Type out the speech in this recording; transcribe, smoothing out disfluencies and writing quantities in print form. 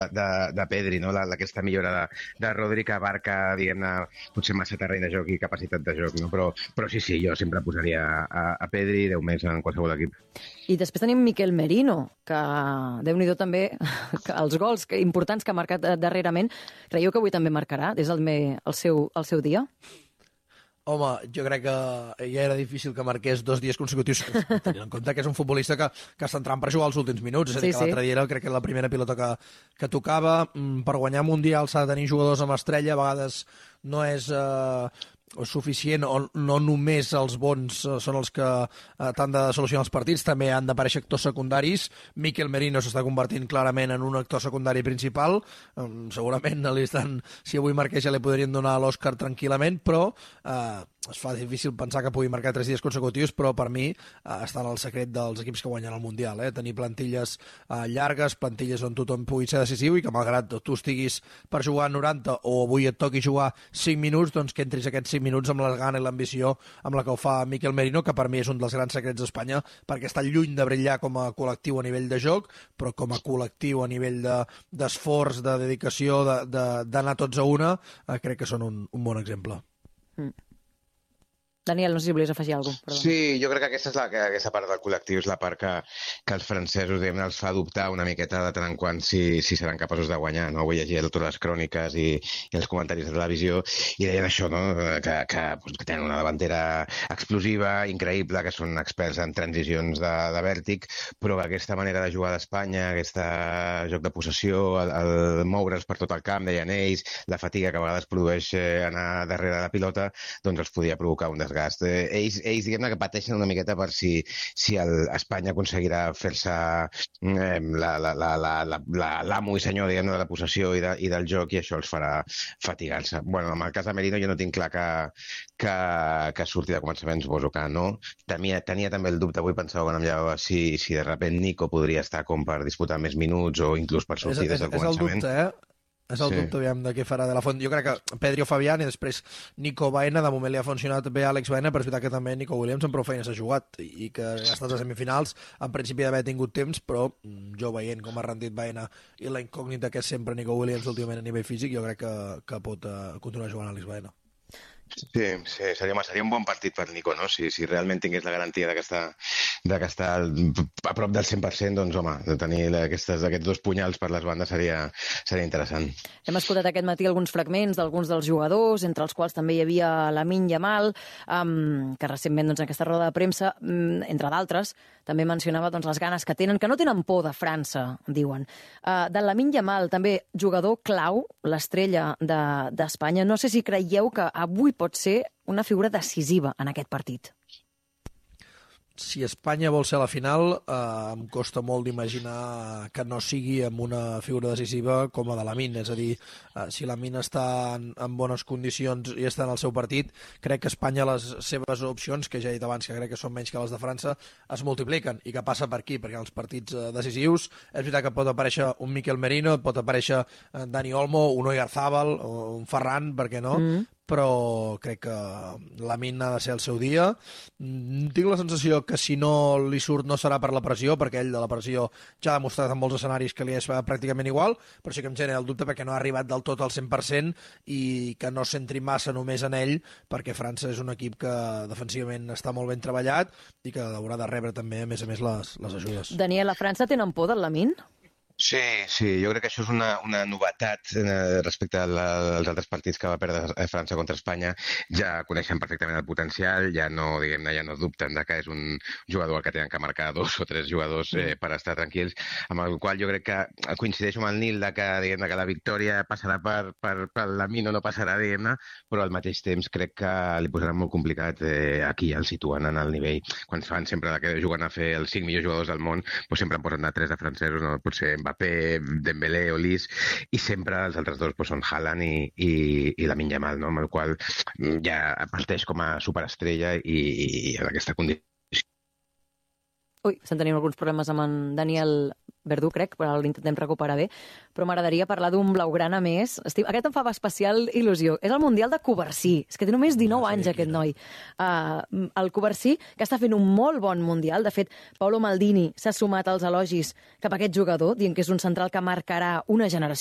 de Pedri, no? Aquesta millora de Rodri que abarca, diguem-ne, potser massa terreny de joc i capacitat de joc, no? Però sí, jo sempre posaria a Pedri 10 més en qualsevol equip. I després tenim Miquel Merino, que Déu-n'hi-do també, que els gols importants que ha marcat darrerament. Creieu que avui també marcarà? És el seu dia? Home, jo crec que ja era difícil que marqués 2 dies consecutius, tenint en compte que és un futbolista que està entrant per jugar els últims minuts. És a dir, que l'altre dia era, crec que la primera pilota que tocava. Per guanyar Mundial s'ha de tenir jugadors amb estrella, a vegades no és suficient, o no només els bons són els que t'han de solucionar els partits, també han d'aparèixer actors secundaris. Miquel Merino s'està convertint clarament en un actor secundari principal. Segurament si avui marqués ja li podrien donar l'Òscar tranquil·lament, però es fa difícil pensar que pugui marcar 3 dies consecutius, però per mi està en el secret dels equips que guanyen el Mundial, tenir plantilles llargues, plantilles on tothom pugui ser decisiu i que malgrat tu estiguis per jugar 90 o avui et toqui jugar 5 minuts, doncs que entris aquests 5 minuts amb la gana i l'ambició amb la que ho fa Miquel Merino, que per mi és un dels grans secrets d'Espanya, perquè està lluny de brillar com a col·lectiu a nivell de joc, però com a col·lectiu a nivell d'esforç, de dedicació, d'anar tots a una, crec que són un bon exemple. Daniel, no sé si volies afegir alguna cosa. Sí, jo crec que aquesta part del col·lectiu és la part que els francesos, diguem-ne, els fa dubtar una miqueta de tant en quant si seran capaços de guanyar, no? Avui llegia totes les cròniques i els comentaris de televisió i deien això, no? Que tenen una davantera explosiva, increïble, que són experts en transicions de vèrtic, però que aquesta manera de jugar d'Espanya, aquest joc de possessió, el moure's per tot el camp, deien ells, la fatiga que a vegades produeix anar darrere de la pilota, doncs els podia provocar un desgast. Ells diguem-ne, que pateixen una miqueta per si Espanya aconseguirà fer-se l'amo i senyor, diguem-ne, de la possessió i del joc, i això els farà fatigar-se. Bueno, en el cas de Merino jo no tinc clar que surti de començament, suposo que no. Tenia també el dubte, avui pensava quan em llevava, si de sobte Nico podria estar com per disputar més minuts o inclús per sortir des del començament. És el dubte, És el dubte, aviam, de què farà de la Font. Jo crec que Pedri o Fabián i després Nico Baena, de moment li ha funcionat bé Àlex Baena, però és veritat que també Nico Williams amb prou feines ha jugat i que ha estat a semifinals, en principi d'haver tingut temps, però jo veient com ha rendit Baena i la incògnita que és sempre Nico Williams últimament a nivell físic, jo crec que pot continuar jugant Àlex Baena. Sí, seria un bon partit per Nico, no? Si realment tingués la garantia de que està a prop del 100%, doncs, home, de tenir aquests 2 punyals per les bandes seria interessant. Hem escoltat aquest matí alguns fragments d'alguns dels jugadors, entre els quals també hi havia Lamine Yamal, que recentment, en aquesta roda de premsa, entre d'altres, també mencionava les ganes que tenen, que no tenen por de França, diuen. De Lamine Yamal, també jugador clau, l'estrella d'Espanya. No sé si creieu que avui pot ser una figura decisiva en aquest partit. Si Espanya vol ser a la final, em costa molt d'imaginar que no sigui amb una figura decisiva com la de Lamine. És a dir, si Lamine està en bones condicions i està en el seu partit, crec que Espanya, les seves opcions, que ja he dit abans que crec que són menys que les de França, es multipliquen. I que passa per aquí? Perquè els partits decisius, és veritat que pot aparèixer un Miquel Merino, pot aparèixer Dani Olmo, un Oyarzábal, un Ferran, per què no? Però crec que Lamine ha de ser el seu dia. Tinc la sensació que si no li surt no serà per la pressió, perquè ell de la pressió ja ha demostrat en molts escenaris que li és pràcticament igual, però sí que em genera el dubte perquè no ha arribat del tot al 100% i que no centri massa només en ell, perquè França és un equip que defensivament està molt ben treballat i que haurà de rebre també, a més, les ajudes. Daniel, a França tenen por del Lamine? Sí, jo crec que això és una novetat respecte als altres partits que va perdre França contra Espanya. Ja coneixen perfectament el potencial, ja no dubten de que és un jugador al que tenen que marcar 2 o 3 jugadors per estar tranquils, amb el qual jo crec que coincideixo amb el Nil de que la victòria passarà per Lamine o no passarà, però al mateix temps crec que li posarà molt complicat. Aquí ja el situen en el nivell. Quan fan sempre que juguen a fer els 5 millors jugadors del món, doncs sempre en posen de 3 de francesos, no? Potser Mbappé, Dembélé o Lis, i sempre els altres 2 són Haaland i Lamine Yamal, no? Amb el qual ja parteix com a superestrella i en aquesta condició Ui, estem tenint alguns problemes amb en Daniel Verdú, crec, però l'intentem recuperar bé. Però m'agradaria parlar d'un blaugrana més. Aquest em fa especial il·lusió. És el Mundial de Covarsí. És que té només 19 anys, aquest noi. El Covarsí, que està fent un molt bon Mundial. De fet, Paolo Maldini s'ha sumat als elogis cap a aquest jugador, dient que és un central que marcarà una generació.